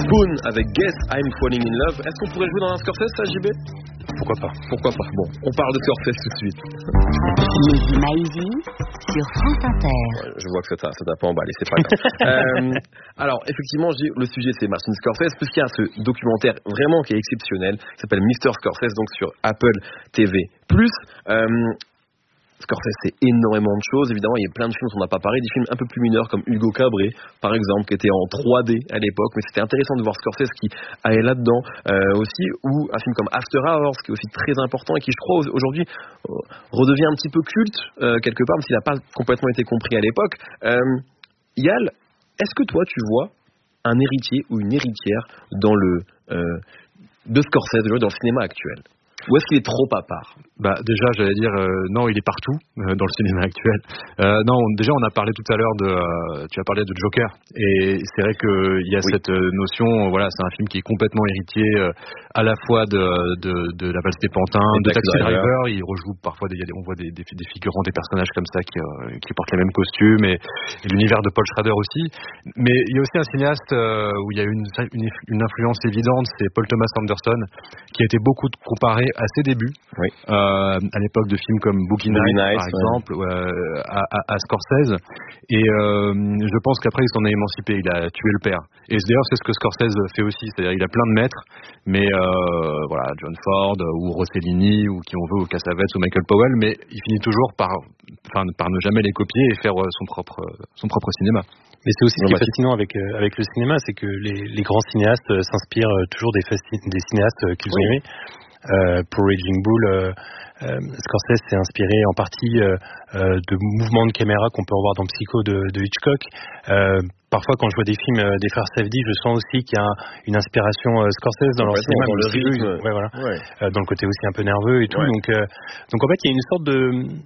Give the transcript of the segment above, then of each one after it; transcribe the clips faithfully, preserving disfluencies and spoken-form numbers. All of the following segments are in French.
Spoon avec Guess I'm Falling in Love. Est-ce qu'on pourrait jouer dans un Scorsese, ça, J B? Pourquoi pas? Pourquoi pas? Bon, on parle de Scorsese tout de suite. Mehdi Maizi sur France Inter. Ouais, je vois que ça t'a, ça t'a pas emballé, c'est pas grave. euh, alors, effectivement, je dis, le sujet c'est Martin Scorsese, puisqu'il y a ce documentaire vraiment qui est exceptionnel, qui s'appelle mister Scorsese, donc sur Apple T V plus. Euh, Scorsese, c'est énormément de choses. Évidemment, il y a plein de films dont on n'a pas parlé, des films un peu plus mineurs comme Hugo Cabret, par exemple, qui était en trois D à l'époque. Mais c'était intéressant de voir Scorsese qui allait là-dedans euh, aussi. Ou un film comme After Hours, qui est aussi très important et qui, je crois, aujourd'hui euh, redevient un petit peu culte euh, quelque part, même s'il n'a pas complètement été compris à l'époque. Euh, Yal, est-ce que toi, tu vois un héritier ou une héritière dans le euh, de Scorsese, dans le cinéma actuel? Ou est-ce qu'il est trop à part? Bah déjà, j'allais dire euh, non, il est partout euh, dans le cinéma actuel. Euh, non, on, déjà on a parlé tout à l'heure de, euh, tu as parlé de Joker, et c'est vrai que il y a oui. cette euh, notion, euh, voilà, c'est un film qui est complètement héritier euh, à la fois de de, de La Valse des Pantins, et de Taxi Driver. Driver. Il rejoue parfois des, on voit des, des, des figurants, des personnages comme ça qui, euh, qui portent les mêmes costumes, et, et l'univers de Paul Schrader aussi. Mais il y a aussi un cinéaste euh, où il y a une, une une influence évidente, c'est Paul Thomas Anderson, qui a été beaucoup comparé à ses débuts, oui. euh, à l'époque de films comme Boogie Nights, Night, par exemple, ouais. euh, à, à, à Scorsese. Et euh, je pense qu'après, il s'en est émancipé, il a tué le père. Et d'ailleurs, c'est ce que Scorsese fait aussi, c'est-à-dire il a plein de maîtres, mais euh, voilà, John Ford, ou Rossellini, ou qui on veut, ou Cassavetes, ou Michael Powell, mais il finit toujours par, enfin, par ne jamais les copier et faire son propre, son propre cinéma. Mais c'est aussi ce qui est fascinant avec, euh, avec le cinéma, c'est que les, les grands cinéastes euh, s'inspirent euh, toujours des, fascin- des cinéastes euh, qu'ils oui. ont aimés. Euh, pour Raging Bull, euh, euh, Scorsese s'est inspiré en partie euh, euh, de mouvements de caméra qu'on peut revoir dans Psycho de, de Hitchcock. Euh, parfois, quand je vois des films euh, des frères Safdie, je sens aussi qu'il y a un, une inspiration euh, Scorsese dans leur cinéma, dans le rythme, eux, ouais, voilà, ouais. Euh, dans le côté aussi un peu nerveux et tout. Ouais. Donc, euh, donc en fait, il y a une sorte de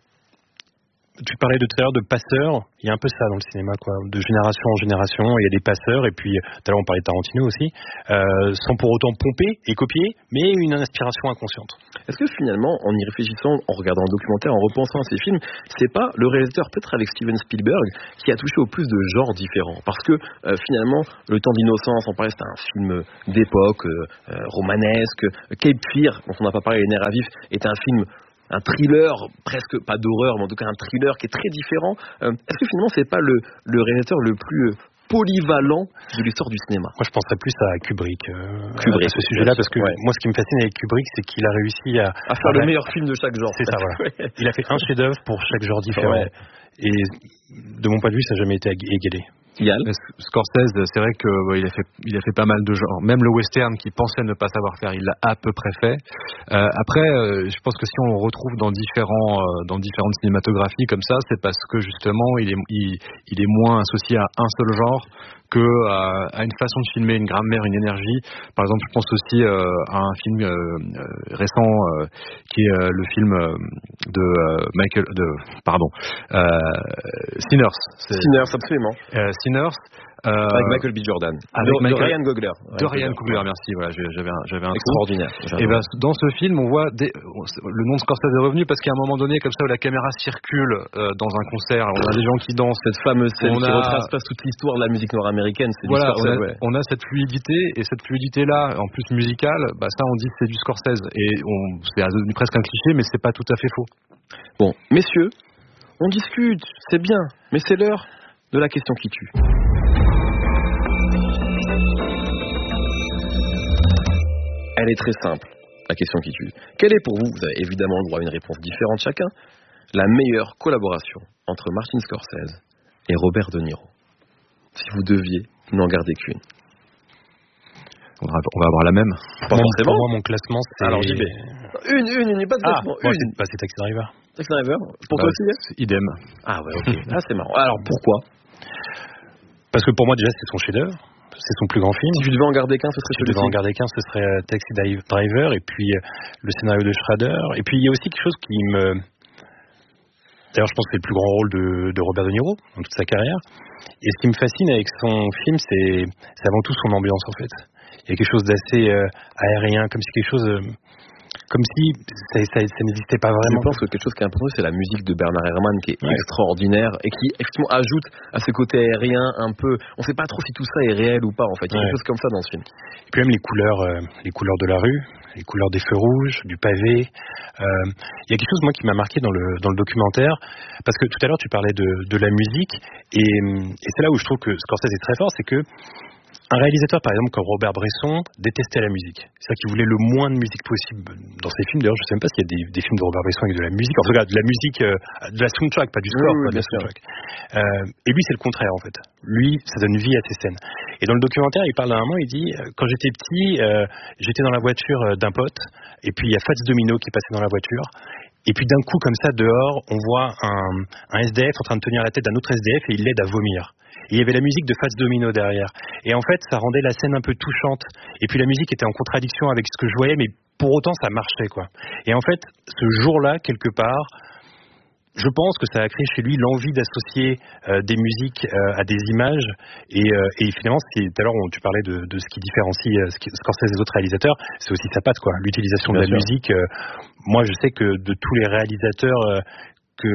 Tu parlais de tout à l'heure de passeurs, il y a un peu ça dans le cinéma, quoi, de génération en génération, il y a des passeurs, et puis tout à l'heure on parlait de Tarantino aussi, euh, sans pour autant pomper et copier, mais une inspiration inconsciente. Est-ce que finalement, en y réfléchissant, en regardant le documentaire, en repensant à ces films, c'est pas le réalisateur, peut-être avec Steven Spielberg, qui a touché au plus de genres différents? Parce que euh, finalement, Le Temps d'innocence, on parlait, c'était un film d'époque, euh, romanesque. Cape Fear, dont on n'a pas parlé, Les nerfs à vif, est un film, un thriller, presque pas d'horreur, mais en tout cas un thriller qui est très différent. Euh, est-ce que finalement c'est pas le, le réalisateur le plus euh, polyvalent de l'histoire du cinéma? Moi je penserais plus à Kubrick, euh, Kubrick à ce sujet-là, parce que ouais. moi ce qui me fascine avec Kubrick, c'est qu'il a réussi à... À faire à le meilleur film de chaque genre. C'est ça, voilà. Il a fait un chef-d'œuvre pour chaque genre différent. Ouais. Et de mon point de vue, ça n'a jamais été égalé. Yal. Scorsese, c'est vrai que ouais, il a fait il a fait pas mal de genres. Même le western qu'il pensait ne pas savoir faire, il l'a à peu près fait. Euh, après, euh, je pense que si on le retrouve dans différents euh, dans différentes cinématographies comme ça, c'est parce que justement il est il, il est moins associé à un seul genre que à, à une façon de filmer, une grammaire, une énergie. Par exemple, je pense aussi euh, à un film euh, euh, récent euh, qui est euh, le film euh, de euh, Michael de pardon euh, Sinners. C'est, Sinners, absolument. Euh, Sinners. Euh, avec Michael B. Jordan. Avec de, Michael, de Ryan Coogler. De Ryan Coogler, merci. Voilà, j'avais un, j'avais un extraordinaire. Et ben dans ce film, on voit des, le nom de Scorsese est revenu parce qu'à un moment donné, comme ça, où la caméra circule euh, dans un concert, on a des gens qui dansent. Cette fameuse scène on qui a... retrace pas toute l'histoire de la musique nord-américaine. C'est voilà, du Scorsese, on, a, ouais. on a cette fluidité, et cette fluidité-là, en plus musicale, bah ça, on dit que c'est du Scorsese. Et on, c'est presque un cliché, mais c'est pas tout à fait faux. Bon, messieurs, on discute, c'est bien, mais c'est l'heure de la question qui tue. Elle est très simple, la question qui tue. Quelle est pour vous, vous avez évidemment le droit à une réponse différente chacun, la meilleure collaboration entre Martin Scorsese et Robert De Niro? Si vous deviez n'en garder qu'une. On va, on va avoir la même. Pas mon, pour moi, mon classement, c'est... Alors, J B. Une, une, une, pas de classement. Ah, une. c'est, bah, c'est Taxi Driver. Taxi Driver. Pour bah, toi aussi, c'est idem. Ah ouais, ok. Ah, c'est marrant. Alors, pourquoi? Parce que pour moi, déjà, c'est son chef-d'œuvre. C'est son plus grand film. Si tu devais en garder qu'un, ce serait celui-ci. Si je devais en garder qu'un, ce serait Taxi Driver, et puis euh, le scénario de Schrader. Et puis, il y a aussi quelque chose qui me... D'ailleurs, je pense que c'est le plus grand rôle de, de Robert De Niro dans toute sa carrière. Et ce qui me fascine avec son film, c'est, c'est avant tout son ambiance, en fait. Il y a quelque chose d'assez euh, aérien, comme si quelque chose... Euh, comme si ça, ça, ça n'existait pas vraiment. Je pense que quelque chose qui est important, c'est la musique de Bernard Herrmann qui est ouais. extraordinaire et qui effectivement ajoute à ce côté aérien un peu. On ne sait pas trop si tout ça est réel ou pas en fait. Il y a ouais. quelque chose comme ça dans ce film. Et puis même les couleurs, euh, les couleurs de la rue, les couleurs des feux rouges, du pavé. Euh, il y a quelque chose moi qui m'a marqué dans le dans le documentaire parce que tout à l'heure tu parlais de de la musique et, et c'est là où je trouve que Scorsese est très fort, c'est que un réalisateur, par exemple, comme Robert Bresson, détestait la musique. C'est-à-dire qu'il voulait le moins de musique possible dans ses films. D'ailleurs, je ne sais même pas s'il y a des, des films de Robert Bresson avec de la musique. En tout cas, de la musique, euh, de la soundtrack, pas du score, oui, oui, pas de la soundtrack. Euh, et lui, c'est le contraire, en fait. Lui, ça donne vie à ses scènes. Et dans le documentaire, il parle d'un moment, il dit, euh, quand j'étais petit, euh, j'étais dans la voiture d'un pote, et puis il y a Fats Domino qui passait dans la voiture. Et puis d'un coup, comme ça, dehors, on voit un, un S D F en train de tenir la tête d'un autre S D F et il l'aide à vomir. Et il y avait la musique de Fats Domino derrière. Et en fait, ça rendait la scène un peu touchante. Et puis la musique était en contradiction avec ce que je voyais, mais pour autant, ça marchait, quoi. Et en fait, ce jour-là, quelque part, je pense que ça a créé chez lui l'envie d'associer euh, des musiques euh, à des images. Et, euh, et finalement, c'est, tout à l'heure, tu parlais de, de ce qui différencie euh, Scorsese des autres réalisateurs. C'est aussi sa patte, quoi. L'utilisation Bien de la sûr. musique. Euh, moi, je sais que de tous les réalisateurs euh, que...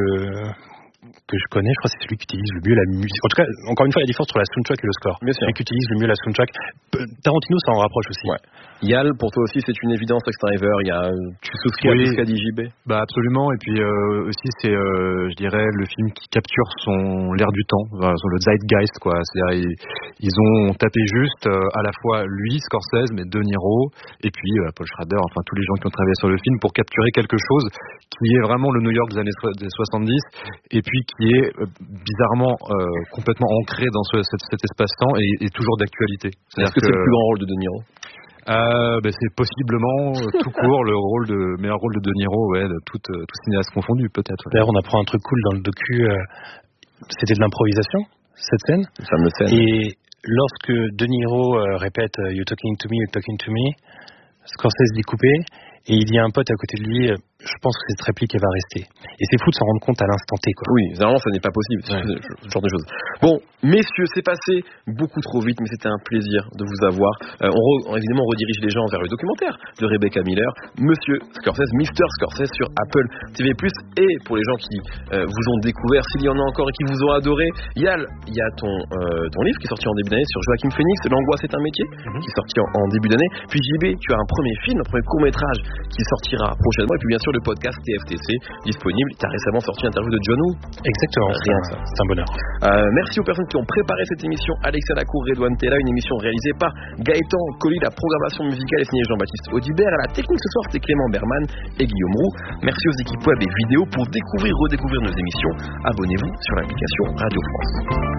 que je connais, je crois que c'est celui qui utilise le mieux la musique. En tout cas, encore une fois, il y a la différence entre la soundtrack et le score. Bien sûr. Celui qui utilise le mieux la soundtrack. Tarantino, ça en rapproche aussi. Ouais. Yal, pour toi aussi, c'est une évidence, Taxi Driver. Il y a, tu souscris oui. à tout ce qu'a dit J B. Bah absolument. Et puis euh, aussi, c'est, euh, je dirais, le film qui capture son l'air du temps, enfin, le zeitgeist, quoi. C'est-à-dire, ils, ils ont tapé juste euh, à la fois lui, Scorsese, mais De Niro, et puis euh, Paul Schrader, enfin tous les gens qui ont travaillé sur le film pour capturer quelque chose qui est vraiment le New York des années soixante-dix, et puis qui est euh, bizarrement euh, complètement ancré dans ce, cet, cet espace-temps et, et toujours d'actualité. C'est-à-dire Est-ce que, que c'est le plus grand rôle de De Niro? Euh, ben c'est possiblement euh, tout court le rôle de meilleur rôle de De Niro, ouais, de tout, euh, tout cinéaste confondu peut-être. Ouais. D'ailleurs, on apprend un truc cool dans le docu. Euh, c'était de l'improvisation cette scène. Cette fameuse scène. Et lorsque De Niro euh, répète euh, "You're talking to me, you're talking to me", Scorsese dit couper. Et il y a un pote à côté de lui, je pense que cette réplique elle va rester. Et c'est fou de s'en rendre compte à l'instant T, quoi. Oui, généralement ça n'est pas possible, ouais. ce genre de choses. Bon, messieurs, c'est passé beaucoup trop vite, mais c'était un plaisir de vous avoir. Euh, on, re, on évidemment on redirige les gens vers le documentaire de Rebecca Miller, Monsieur Scorsese, Mister Scorsese sur Apple T V plus. Et pour les gens qui euh, vous ont découvert, s'il y en a encore et qui vous ont adoré, il y a, il y a ton, euh, ton livre qui est sorti en début d'année sur Joaquin Phoenix, L'angoisse est un métier, mm-hmm. qui est sorti en, en début d'année. Puis J B, tu as un premier film, un premier court-métrage qui sortira prochainement, et puis bien sûr le podcast T F T C disponible. Tu as récemment sorti l'interview de John Woo. Exactement, rien que ça, c'est un bonheur. Euh, merci aux personnes qui ont préparé cette émission. Alexia Lacour, Redouane Tella, une émission réalisée par Gaëtan Colli. La programmation musicale est signée Jean-Baptiste Audibert. À la technique ce soir, c'était Clément Berman et Guillaume Roux. Merci aux équipes web et vidéo. Pour découvrir, redécouvrir nos émissions, abonnez-vous sur l'application Radio France.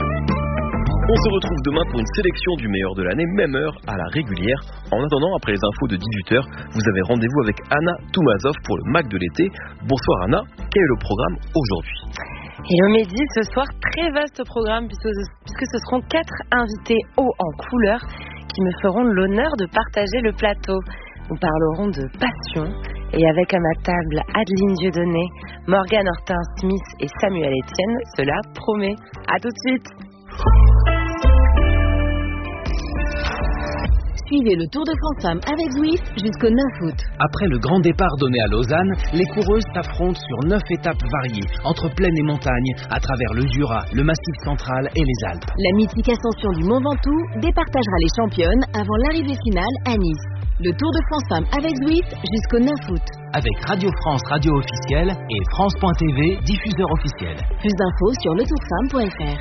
On se retrouve demain pour une sélection du meilleur de l'année, même heure, à la régulière. En attendant, après les infos de dix-huit heures, vous avez rendez-vous avec Anna Toumazov pour le Mac de l'été. Bonsoir Anna, quel est le programme aujourd'hui? Hello Mehdi, ce soir, très vaste programme puisque, puisque ce seront quatre invités hauts en couleur qui me feront l'honneur de partager le plateau. Nous parlerons de passion et avec à ma table Adeline Dieudonné, Morgane Hortin-Smith et Samuel Etienne, cela promet. À tout de suite. Suivez le Tour de France Femmes avec Zwift jusqu'au neuf août. Après le grand départ donné à Lausanne, les coureuses s'affrontent sur neuf étapes variées, entre plaine et montagne, à travers le Jura, le Massif central et les Alpes. La mythique ascension du Mont Ventoux départagera les championnes avant l'arrivée finale à Nice. Le Tour de France Femmes avec Zwift jusqu'au neuf août. Avec Radio France, radio officielle, et France point T V, diffuseur officiel. Plus d'infos sur le tour femme point f r.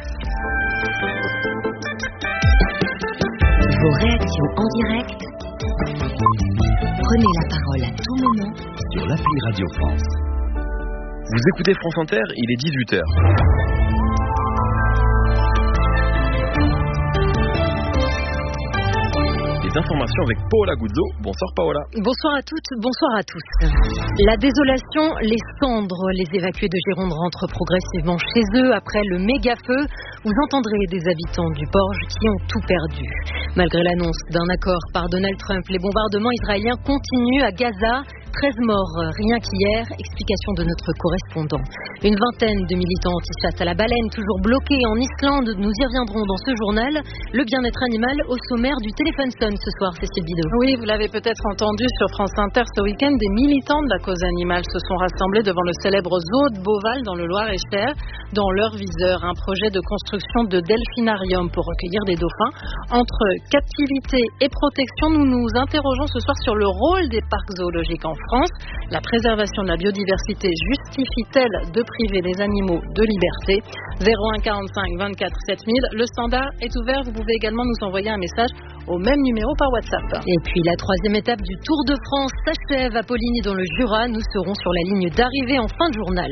Vos réactions en direct. Prenez la parole à tout moment sur l'appli Radio France. Vous écoutez France Inter, il est dix-huit heures. Les informations avec Paola Guzzo. Bonsoir Paola. Bonsoir à toutes, bonsoir à tous. La désolation, les cendres, les évacués de Gironde rentrent progressivement chez eux après le méga feu. Vous entendrez des habitants du Borge qui ont tout perdu. Malgré l'annonce d'un accord par Donald Trump, les bombardements israéliens continuent à Gaza. treize morts rien qu'hier. Explication de notre correspondant. Une vingtaine de militants anti-chasse à la baleine toujours bloqués en Islande. Nous y reviendrons dans ce journal. Le bien-être animal au sommaire du téléphone sonne ce soir, Cécile Bidot. Oui, vous l'avez peut-être entendu sur France Inter ce week-end. Des militants de la cause animale se sont rassemblés devant le célèbre zoo de Beauval dans le Loir-et-Cher. Dans leur viseur, un projet de construction de delphinarium pour recueillir des dauphins. Entre captivité et protection, nous nous interrogeons ce soir sur le rôle des parcs zoologiques en France. La préservation de la biodiversité justifie-t-elle de priver les animaux de liberté? zéro un quarante-cinq vingt-quatre sept mille. Le standard est ouvert. Vous pouvez également nous envoyer un message au même numéro par WhatsApp. Et puis la troisième étape du Tour de France s'achève à Poligny dans le Jura. Nous serons sur la ligne d'arrivée en fin de journal.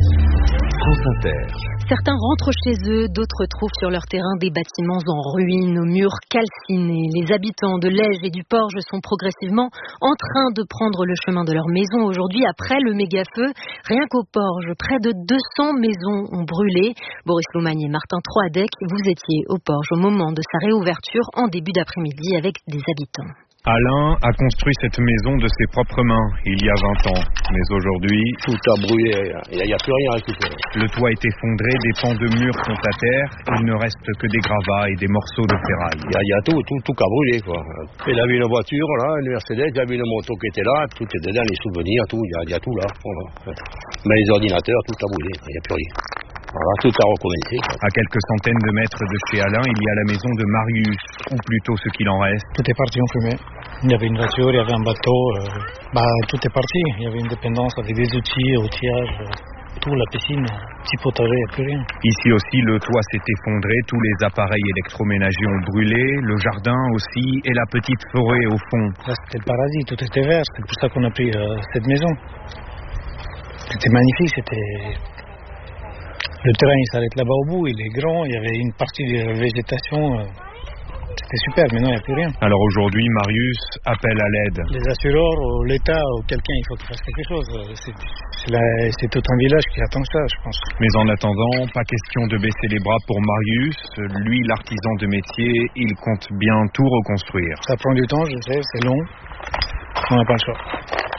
France Inter. Certains rentrent chez eux, d'autres trouvent sur leur terrain des bâtiments en ruine, aux murs calcinés. Les habitants de Lège et du Porge sont progressivement en train de prendre le chemin de leur maison aujourd'hui après le méga-feu. Rien qu'au Porge, près de deux cents maisons ont brûlé. Boris Loumagne et Martin Troadec, vous étiez au Porge au moment de sa réouverture en début d'après-midi avec des habitants. Alain a construit cette maison de ses propres mains il y a vingt ans. Mais aujourd'hui, tout a brûlé, il n'y a, a plus rien à récupérer. Le toit est effondré, des pans de murs sont à terre, il ne reste que des gravats et des morceaux de ferraille. Il y a, il y a tout, tout, tout a brûlé, quoi. Il a vu une voiture, là, une Mercedes, il a vu une moto qui était là, tout est dedans, les souvenirs, tout, il y a, il y a tout là. Mais les ordinateurs, tout a brûlé, il n'y a plus rien. Voilà, tout a recommencé. À quelques centaines de mètres de chez Alain, il y a la maison de Marius, ou plutôt ce qu'il en reste. Tout est parti en fumée. Il y avait une voiture, il y avait un bateau. Euh, bah, tout est parti. Il y avait une dépendance avec des outils, outillages, euh, tout, la piscine, petit potager, il n'y a plus rien. Ici aussi, le toit s'est effondré, tous les appareils électroménagers ont brûlé, le jardin aussi, et la petite forêt au fond. Là, c'était le paradis, tout était vert. C'est pour ça qu'on a pris euh, cette maison. C'était magnifique, c'était... Le terrain, il s'arrête là-bas au bout, il est grand, il y avait une partie de végétation, euh, c'était super, mais non, il n'y a plus rien. Alors aujourd'hui, Marius appelle à l'aide. Les assureurs, ou l'État, ou quelqu'un, il faut qu'il fasse quelque chose. C'est, c'est, la, c'est tout un village qui attend ça, je pense. Mais en attendant, pas question de baisser les bras pour Marius. Lui, l'artisan de métier, il compte bien tout reconstruire. Ça prend du temps, je sais, c'est long, on n'a pas le choix.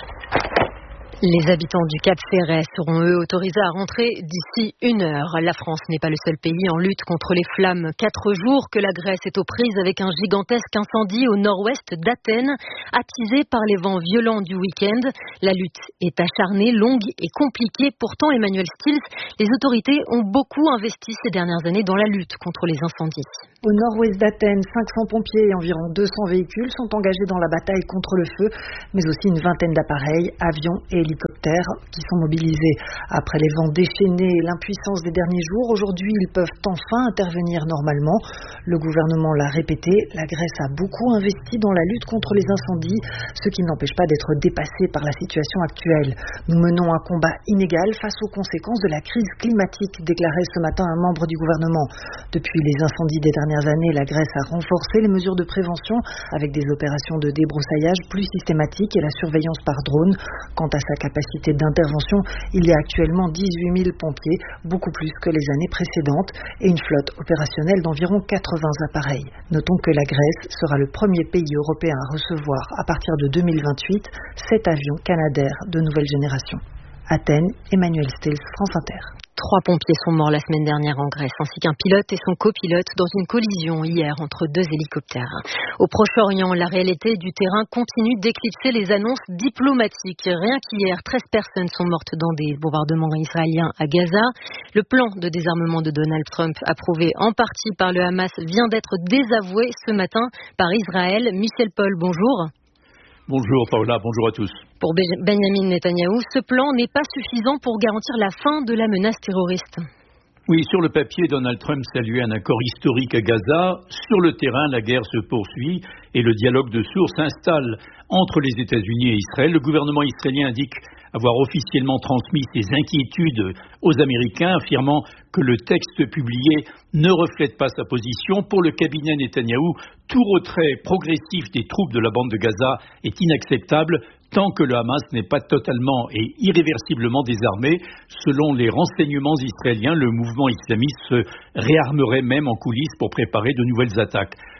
Les habitants du Cap Ferret seront eux autorisés à rentrer d'ici une heure. La France n'est pas le seul pays en lutte contre les flammes. Quatre jours que la Grèce est aux prises avec un gigantesque incendie au nord-ouest d'Athènes, attisé par les vents violents du week-end. La lutte est acharnée, longue et compliquée. Pourtant, Emmanuel Stills, les autorités ont beaucoup investi ces dernières années dans la lutte contre les incendies. Au nord-ouest d'Athènes, cinq cents pompiers et environ deux cents véhicules sont engagés dans la bataille contre le feu, mais aussi une vingtaine d'appareils, avions et hélicoptères qui sont mobilisés. Après les vents déchaînés et l'impuissance des derniers jours, aujourd'hui ils peuvent enfin intervenir normalement. Le gouvernement l'a répété, la Grèce a beaucoup investi dans la lutte contre les incendies, ce qui n'empêche pas d'être dépassé par la situation actuelle. Nous menons un combat inégal face aux conséquences de la crise climatique, déclarait ce matin un membre du gouvernement. Depuis les incendies des dernières années, la Grèce a renforcé les mesures de prévention avec des opérations de débroussaillage plus systématiques et la surveillance par drone. Quant à sa capacité d'intervention, il y a actuellement dix-huit mille pompiers, beaucoup plus que les années précédentes, et une flotte opérationnelle d'environ quatre-vingts appareils. Notons que la Grèce sera le premier pays européen à recevoir, à partir de deux mille vingt-huit, sept avions Canadair de nouvelle génération. Athènes, Emmanuel Stills, France Inter. Trois pompiers sont morts la semaine dernière en Grèce, ainsi qu'un pilote et son copilote dans une collision hier entre deux hélicoptères. Au Proche-Orient, la réalité du terrain continue d'éclipser les annonces diplomatiques. Rien qu'hier, treize personnes sont mortes dans des bombardements israéliens à Gaza. Le plan de désarmement de Donald Trump, approuvé en partie par le Hamas, vient d'être désavoué ce matin par Israël. Michel Paul, bonjour. Bonjour Paola, bonjour à tous. Pour Benjamin Netanyahou, ce plan n'est pas suffisant pour garantir la fin de la menace terroriste. Oui, sur le papier, Donald Trump saluait un accord historique à Gaza. Sur le terrain, la guerre se poursuit et le dialogue de sourds s'installe entre les États-Unis et Israël. Le gouvernement israélien indique avoir officiellement transmis ses inquiétudes aux Américains, affirmant que le texte publié ne reflète pas sa position. Pour le cabinet Netanyahou, tout retrait progressif des troupes de la bande de Gaza est inacceptable tant que le Hamas n'est pas totalement et irréversiblement désarmé. Selon les renseignements israéliens, le mouvement islamiste se réarmerait même en coulisses pour préparer de nouvelles attaques.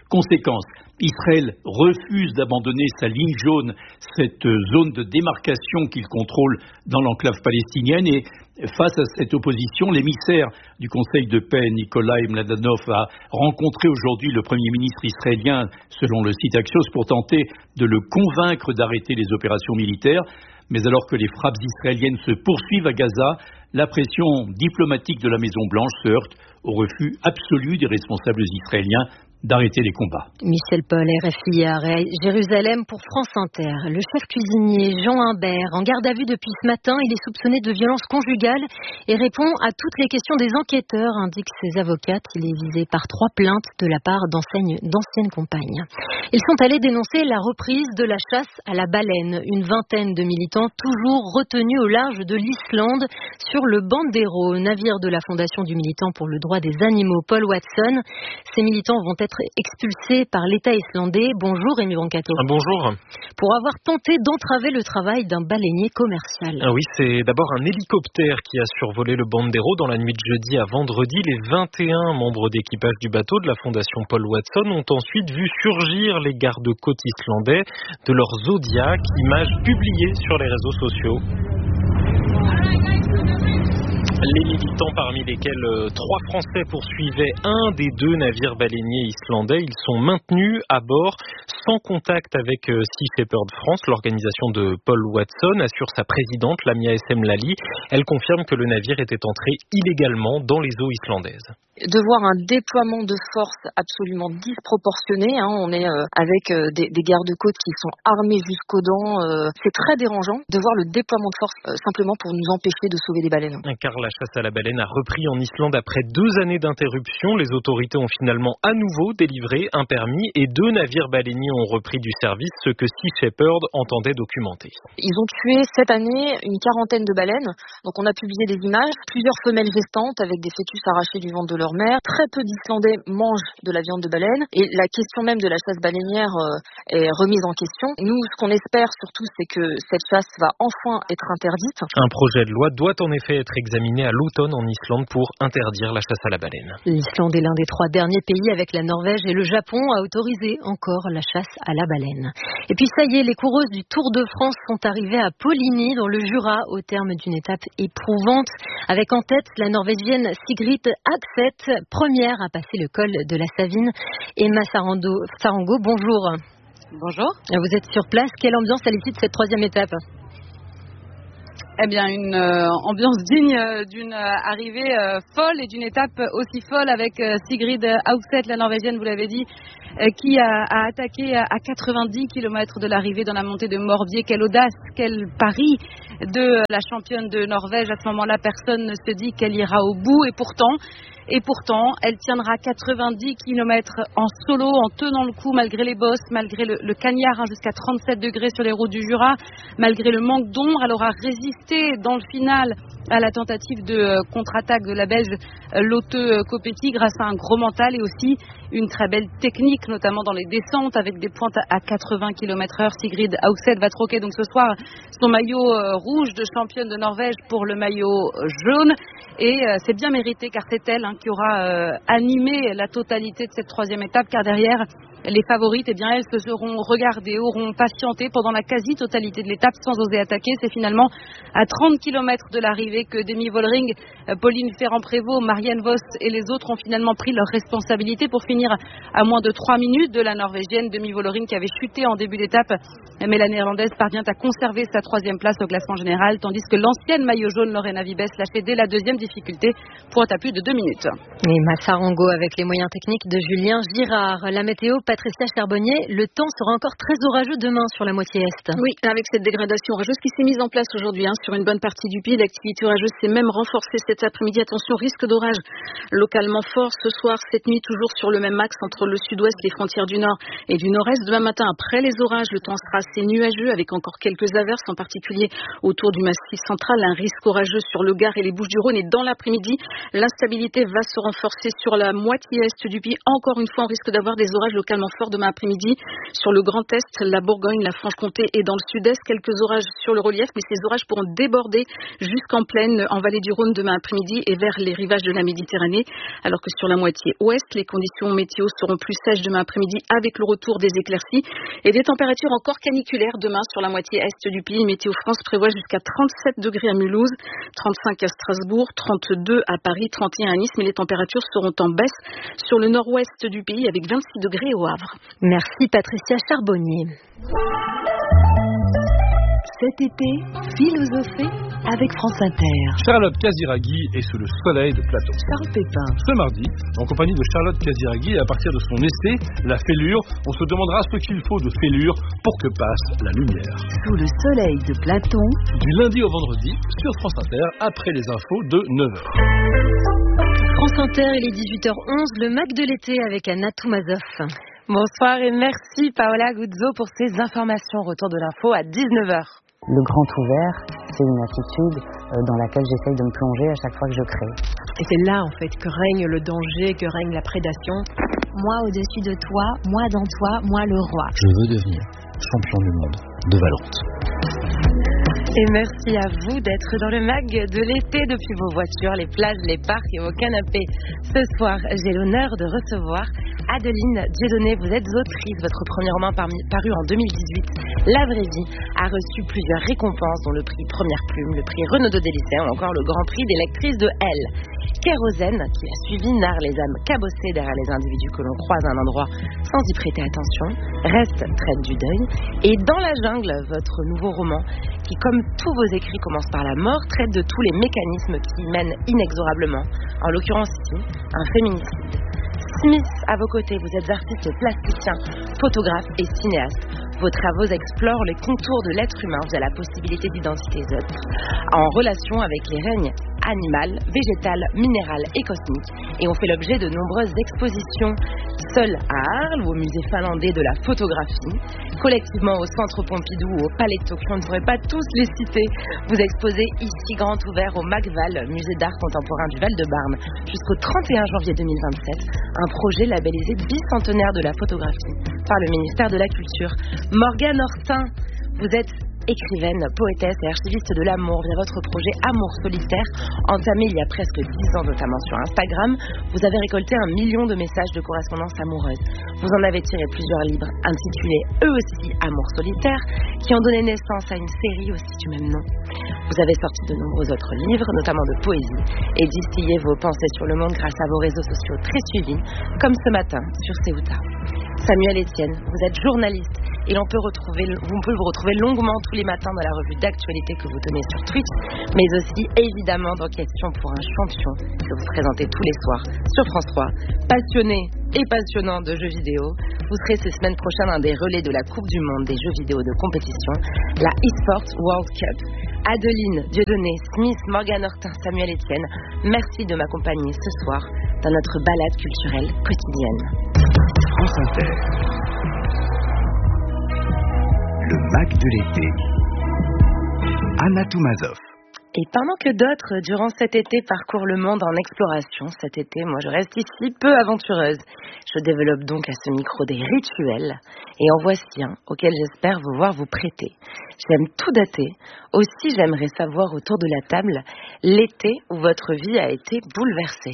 Conséquence, Israël refuse d'abandonner sa ligne jaune, cette zone de démarcation qu'il contrôle dans l'enclave palestinienne, et face à cette opposition, l'émissaire du Conseil de paix, Nikolai Mladenov, a rencontré aujourd'hui le Premier ministre israélien, selon le site Axios, pour tenter de le convaincre d'arrêter les opérations militaires. Mais alors que les frappes israéliennes se poursuivent à Gaza, la pression diplomatique de la Maison-Blanche se heurte au refus absolu des responsables israéliens d'arrêter les combats. Michel Paul, R F I à Jérusalem pour France Inter. Le chef cuisinier Jean Humbert, en garde à vue depuis ce matin, il est soupçonné de violence conjugale et répond à toutes les questions des enquêteurs, indiquent ses avocates. Il est visé par trois plaintes de la part d'anciennes compagnes. Ils sont allés dénoncer la reprise de la chasse à la baleine. Une vingtaine de militants toujours retenus au large de l'Islande sur le Bandero, navire de la Fondation du militant pour le droit des animaux Paul Watson. Ces militants vont être expulsés par l'État islandais. Bonjour Rémi Brancato. Bonjour. Pour avoir tenté d'entraver le travail d'un baleinier commercial. Ah oui, c'est d'abord un hélicoptère qui a survolé le Bandero dans la nuit de jeudi à vendredi. Les vingt et un membres d'équipage du bateau de la Fondation Paul Watson ont ensuite vu surgir les gardes-côtes islandais de leur Zodiac, image publiée sur les réseaux sociaux. Les militants, parmi lesquels euh, trois Français poursuivaient un des deux navires baleiniers islandais, ils sont maintenus à bord sans contact avec euh, Sea Shepherd France, l'organisation de Paul Watson, assure sa présidente Lamia S M Lali. Elle confirme que le navire était entré illégalement dans les eaux islandaises. De voir un déploiement de force absolument disproportionné, hein, on est euh, avec euh, des, des gardes-côtes qui sont armés jusqu'aux dents, euh, c'est très dérangeant de voir le déploiement de force euh, simplement pour nous empêcher de sauver des baleines. Car la chasse à la baleine a repris en Islande après deux années d'interruption. Les autorités ont finalement à nouveau délivré un permis et deux navires baleiniers ont repris du service, ce que Sea Shepherd entendait documenter. Ils ont tué cette année une quarantaine de baleines, donc on a publié des images, plusieurs femelles gestantes avec des fœtus arrachés du ventre de leur mère. Très peu d'Islandais mangent de la viande de baleine et la question même de la chasse baleinière euh, est remise en question. Nous, ce qu'on espère surtout, c'est que cette chasse va enfin être interdite. Un projet de loi doit en effet être examiné à l'automne en Islande pour interdire la chasse à la baleine. L'Islande est l'un des trois derniers pays avec la Norvège et le Japon à autoriser encore la chasse à la baleine. Et puis ça y est, les coureuses du Tour de France sont arrivées à Poligny dans le Jura au terme d'une étape éprouvante avec en tête la Norvégienne Sigrid Akseth, première à passer le col de la Savine. Emma Sarando, Sarango, bonjour. Bonjour. Vous êtes sur place. Quelle ambiance à l'issue de cette troisième étape ? Eh bien, une euh, ambiance digne euh, d'une euh, arrivée euh, folle et d'une étape aussi folle avec euh, Sigrid Akseth, la Norvégienne, vous l'avez dit, euh, qui a, a attaqué à quatre-vingt-dix kilomètres de l'arrivée dans la montée de Morbier. Quelle audace, quel pari de la championne de Norvège. À ce moment-là, personne ne se dit qu'elle ira au bout et pourtant... Et pourtant, elle tiendra quatre-vingt-dix kilomètres en solo, en tenant le coup, malgré les bosses, malgré le, le cagnard, hein, jusqu'à trente-sept degrés sur les routes du Jura, malgré le manque d'ombre. Elle aura résisté dans le final à la tentative de euh, contre-attaque de la Belge euh, Lotte Kopecky grâce à un gros mental et aussi une très belle technique, notamment dans les descentes avec des pointes à quatre-vingts kilomètres heure. Sigrid Akseth va troquer donc ce soir son maillot euh, rouge de championne de Norvège pour le maillot euh, jaune. Et euh, c'est bien mérité car c'est elle hein, qui aura euh, animé la totalité de cette troisième étape, car derrière les favorites, eh bien elles se seront regardées, auront patienté pendant la quasi-totalité de l'étape sans oser attaquer. C'est finalement à trente kilomètres de l'arrivée que Demi Vollering, Pauline Ferrand-Prévot, Marianne Vos et les autres ont finalement pris leurs responsabilités pour finir à moins de trois minutes de la Norvégienne Demi Vollering qui avait chuté en début d'étape. Mais la Néerlandaise parvient à conserver sa troisième place au classement général, tandis que l'ancienne maillot jaune Lorena Vibes lâchait dès la deuxième difficulté, pointe à plus de deux minutes. Et Massarango avec les moyens techniques de Julien Girard. La météo, Patricia Charbonnier, le temps sera encore très orageux demain sur la moitié est. Oui, avec cette dégradation orageuse qui s'est mise en place aujourd'hui hein, sur une bonne partie du pays, l'activité orageuse s'est même renforcée cet après-midi. Attention, risque d'orage localement fort ce soir, cette nuit, toujours sur le même axe entre le sud-ouest, les frontières du nord et du nord-est. Demain matin, après les orages, le temps sera assez nuageux avec encore quelques averses, en particulier autour du Massif central. Un risque orageux sur le Gard et les Bouches-du-Rhône. Et dans l'après-midi, l'instabilité va se renforcer sur la moitié est du pays. Encore une fois, on risque d'avoir des orages localement forts demain après-midi sur le Grand Est, la Bourgogne, la Franche-Comté et dans le Sud-Est. Quelques orages sur le relief, mais ces orages pourront déborder jusqu'en plaine, en vallée du Rhône demain après-midi et vers les rivages de la Méditerranée. Alors que sur la moitié ouest, les conditions météo seront plus sèches demain après-midi avec le retour des éclaircies et des températures encore caniculaires demain sur la moitié est du pays. Météo France prévoit jusqu'à trente-sept degrés à Mulhouse, trente-cinq à Strasbourg, trente-deux à Paris, trente et un à Nice, mais les températures seront en baisse sur le nord-ouest du pays avec vingt-six degrés au Havre. Merci Patricia Charbonnier. Cet été, philosophée avec France Inter. Charlotte Casiraghi est sous le soleil de Platon. Charles Pépin. Ce mardi, en compagnie de Charlotte Casiraghi, et à partir de son essai, La Fêlure, on se demandera ce qu'il faut de fêlure pour que passe la lumière. Sous le soleil de Platon. Du lundi au vendredi, sur France Inter, après les infos de neuf heures. France Inter, il est dix-huit heures onze, le Mac de l'été avec Anna Toumazov. Bonsoir et merci Paola Guzzo pour ces informations. Retour de l'info à dix-neuf heures. Le grand ouvert, c'est une attitude dans laquelle j'essaye de me plonger à chaque fois que je crée. Et c'est là en fait que règne le danger, que règne la prédation. Moi au-dessus de toi, moi dans toi, moi le roi. Je veux devenir champion du monde de Valorant. Et merci à vous d'être dans le mag de l'été depuis vos voitures, les plages, les parcs et vos canapés. Ce soir, j'ai l'honneur de recevoir Adeline Dieudonné. Vous êtes autrice. Votre premier roman parmi, paru en deux mille dix-huit, La vraie vie, a reçu plusieurs récompenses, dont le prix Première Plume, le prix Renaudot des lycéens ou encore le grand prix des lectrices de Elle. Kérosène, qui a suivi, narre les âmes cabossées derrière les individus que l'on croise à un endroit sans y prêter attention. Reste traite du deuil. Et Dans la jungle, votre nouveau roman, qui comme tous vos écrits commence par la mort, traite de tous les mécanismes qui y mènent inexorablement. En l'occurrence ici, un féminicide. Smith, à vos côtés, vous êtes artiste plasticien, photographe et cinéaste. Vos travaux explorent les contours de l'être humain via la possibilité d'identités autres, en relation avec les règnes animal, végétal, minéral et cosmique, et ont fait l'objet de nombreuses expositions, seul à Arles ou au musée finlandais de la photographie, collectivement au Centre Pompidou ou au Palais de Tokyo. On ne pourrait pas tous les citer. Vous exposez ici grand ouvert au MACVAL, musée d'art contemporain du Val-de-Marne, jusqu'au trente et un janvier deux mille vingt-sept, un projet labellisé bicentenaire de la photographie par le ministère de la Culture. Morgane Hortin, vous êtes écrivaine, poétesse et archiviste de l'amour via votre projet Amour solitaire, entamé il y a presque dix ans notamment sur Instagram. Vous avez récolté un million de messages de correspondance amoureuse. Vous en avez tiré plusieurs livres intitulés eux aussi Amour solitaire, qui ont donné naissance à une série aussi du même nom. Vous avez sorti de nombreux autres livres, notamment de poésie, et distillé vos pensées sur le monde grâce à vos réseaux sociaux très suivis, comme ce matin sur Ceuta. Samuel Etienne, vous êtes journaliste et l'on peut retrouver, on peut vous retrouver longuement tous les matins dans la revue d'actualité que vous tenez sur Twitch, mais aussi évidemment dans Question pour un champion que vous présentez tous les soirs sur France trois. Passionné et passionnant de jeux vidéo, vous serez ces semaines prochaines un des relais de la Coupe du Monde des jeux vidéo de compétition, la eSports World Cup. Adeline Dieudonné, Smith, Morgane Hortin, Samuel Etienne, merci de m'accompagner ce soir dans notre balade culturelle quotidienne. France Inter. Le Mac de l'été. Anna Toumazov. Et pendant que d'autres, durant cet été, parcourent le monde en exploration, cet été, moi je reste ici peu aventureuse. Je développe donc à ce micro des rituels, et en voici un auquel j'espère vous voir vous prêter. J'aime tout dater, aussi j'aimerais savoir autour de la table l'été où votre vie a été bouleversée.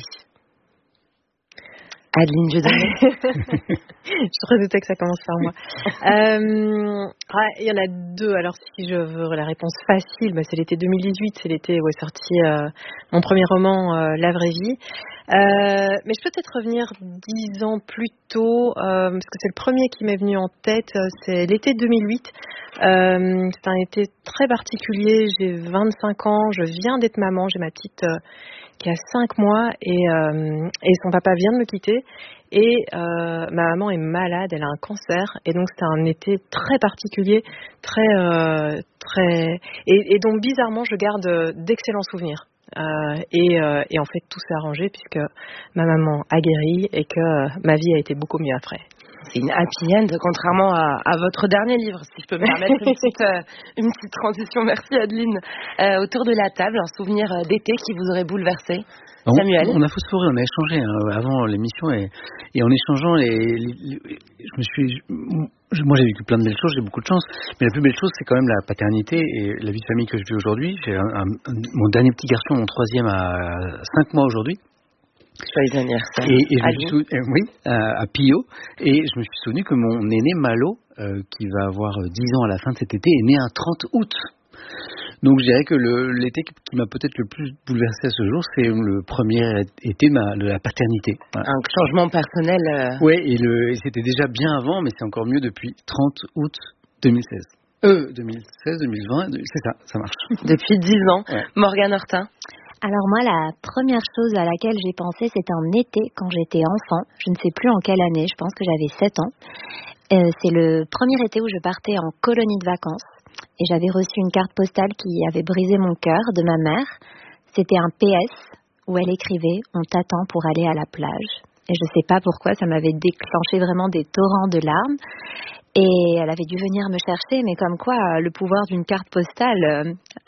Adeline Dieudonné. Je redoutais que ça commence par moi. euh, ouais, il y en a deux. Alors, si je veux la réponse facile, bah, c'est l'été deux mille dix-huit. C'est l'été où est sorti euh, mon premier roman, euh, La vraie vie. Euh, mais je peux peut-être revenir dix ans plus tôt, euh, parce que c'est le premier qui m'est venu en tête. C'est l'été deux mille huit. Euh, c'est un été très particulier. J'ai vingt-cinq ans. Je viens d'être maman. J'ai ma petite... Euh, qui a cinq mois et, euh, et son papa vient de me quitter et euh, ma maman est malade, elle a un cancer et donc c'était un été très particulier, très euh, très et, et donc bizarrement je garde d'excellents souvenirs euh, et, euh, et en fait tout s'est arrangé puisque ma maman a guéri et que euh, ma vie a été beaucoup mieux après. C'est une happy end, contrairement à, à votre dernier livre, si je peux me permettre une petite, euh, une petite transition. Merci Adeline. Euh, autour de la table, un souvenir d'été qui vous aurait bouleversé. On, Samuel. On a phosphoré, on a échangé hein, avant l'émission et, et en échangeant, les, les, les, je me suis, je, moi j'ai vécu plein de belles choses, j'ai beaucoup de chance, mais la plus belle chose c'est quand même la paternité et la vie de famille que je vis aujourd'hui. J'ai un, un, un, mon dernier petit garçon, mon troisième, a cinq mois aujourd'hui. Joyeux anniversaire. Et, et je me suis souvenu, euh, oui, à, à Pio, et je me suis souvenu que mon aîné Malo, euh, qui va avoir dix ans à la fin de cet été, est né un trente août. Donc je dirais que le, l'été qui m'a peut-être le plus bouleversé à ce jour, c'est le premier été ma, de la paternité. Voilà. Un changement personnel. Euh... Oui, et, le, et c'était déjà bien avant, mais c'est encore mieux depuis trente août deux mille seize. Euh, deux mille seize, deux mille vingt, c'est ça, ça marche. Depuis dix ans. Ouais. Morgane Hortin. Alors moi, la première chose à laquelle j'ai pensé, c'était en été, quand j'étais enfant. Je ne sais plus en quelle année, je pense que j'avais sept ans. Euh, c'est le premier été où je partais en colonie de vacances. Et j'avais reçu une carte postale qui avait brisé mon cœur de ma mère. C'était un P S où elle écrivait « On t'attend pour aller à la plage ». Et je ne sais pas pourquoi, ça m'avait déclenché vraiment des torrents de larmes. Et elle avait dû venir me chercher, mais comme quoi le pouvoir d'une carte postale euh,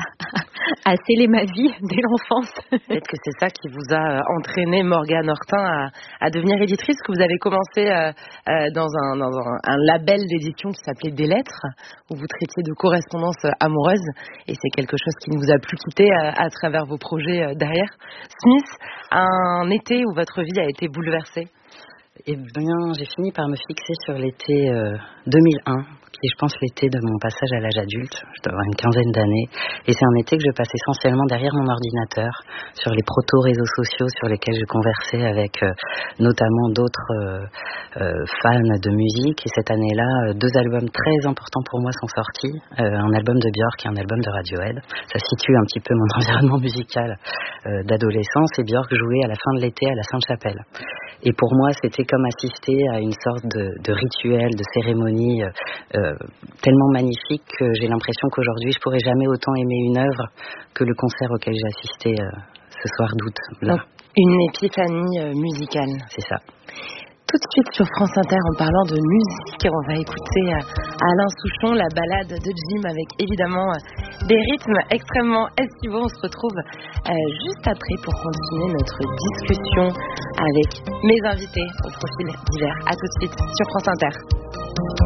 a scellé ma vie dès l'enfance. Peut-être que c'est ça qui vous a entraîné, Morgane Hortin, à, à devenir éditrice, que vous avez commencé euh, euh, dans, un, dans un, un label d'édition qui s'appelait Des Lettres, où vous traitiez de correspondance amoureuse, et c'est quelque chose qui ne vous a plus quitté à, à travers vos projets euh, derrière. Smith, un été où votre vie a été bouleversée? Eh bien, j'ai fini par me fixer sur l'été euh, deux mille un, qui est, je pense, l'été de mon passage à l'âge adulte. Je dois avoir une quinzaine d'années. Et c'est un été que je passe essentiellement derrière mon ordinateur, sur les proto-réseaux sociaux sur lesquels je conversais avec euh, notamment d'autres euh, euh, fans de musique. Et cette année-là, deux albums très importants pour moi sont sortis. Euh, un album de Björk et un album de Radiohead. Ça situe un petit peu mon environnement musical euh, d'adolescence. Et Björk jouait à la fin de l'été à la Sainte-Chapelle. Et pour moi, c'était comme assister à une sorte de, de rituel, de cérémonie euh, tellement magnifique que j'ai l'impression qu'aujourd'hui, je pourrais jamais autant aimer une œuvre que le concert auquel j'ai assisté euh, ce soir d'août. Donc, une épiphanie euh, musicale. C'est ça. Tout de suite sur France Inter, en parlant de musique, on va écouter Alain Souchon, la balade de Jim, avec évidemment des rythmes extrêmement estivaux. On se retrouve euh, juste après pour continuer notre discussion avec mes invités au profil divers. À tout de suite sur France Inter.